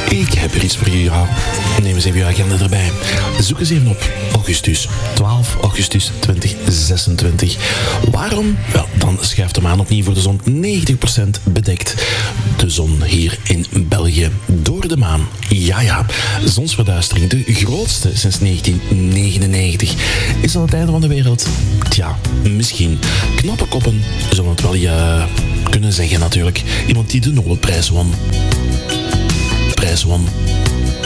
Ik heb er iets voor u, ja. Neem eens even uw agenda erbij. Zoek eens even op augustus. 12 augustus 2026. Waarom? Wel, dan schuift de maan opnieuw voor de zon 90% bedekt. De zon hier in België door de maan. Ja, zonsverduistering, de grootste sinds 1999. Is dat het einde van de wereld? Tja, misschien. Knappe koppen zullen het wel kunnen zeggen natuurlijk. Iemand die de Nobelprijs won.